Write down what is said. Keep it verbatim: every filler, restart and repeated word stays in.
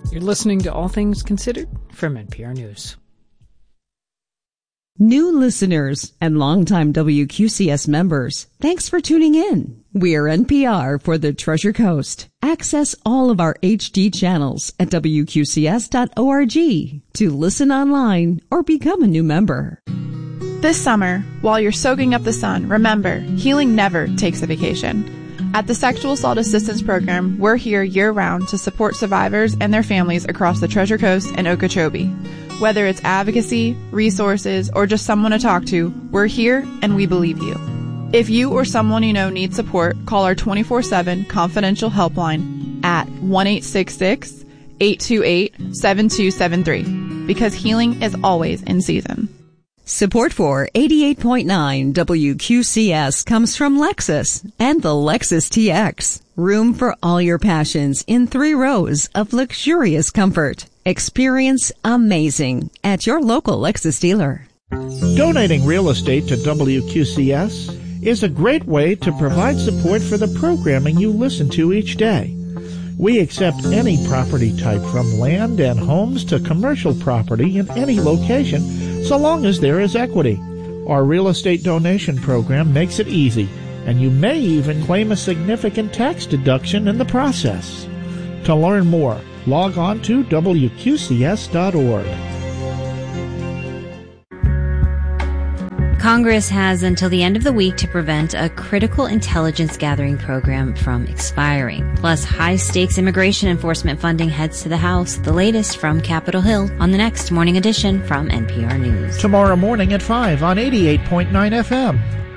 You're listening to All Things Considered from N P R News. New listeners and longtime W Q C S members, thanks for tuning in. We're N P R for the Treasure Coast. Access all of our H D channels at W Q C S dot org to listen online or become a new member. This summer, while you're soaking up the sun, remember, healing never takes a vacation. At the Sexual Assault Assistance Program, we're here year-round to support survivors and their families across the Treasure Coast and Okeechobee. Whether it's advocacy, resources, or just someone to talk to, we're here and we believe you. If you or someone you know needs support, call our twenty-four seven confidential helpline at one eight six six, eight two eight, seven two seven three because healing is always in season. Support for eighty-eight point nine W Q C S comes from Lexus and the Lexus T X. Room for all your passions in three rows of luxurious comfort. Experience amazing at your local Lexus dealer. Donating real estate to W Q C S is a great way to provide support for the programming you listen to each day. We accept any property type from land and homes to commercial property in any location, so long as there is equity. Our real estate donation program makes it easy, and you may even claim a significant tax deduction in the process. To learn more, log on to W Q C S dot org. Congress has until the end of the week to prevent a critical intelligence gathering program from expiring. Plus, high-stakes immigration enforcement funding heads to the House. The latest from Capitol Hill on the next Morning Edition from N P R News. Tomorrow morning at five on eighty-eight point nine F M.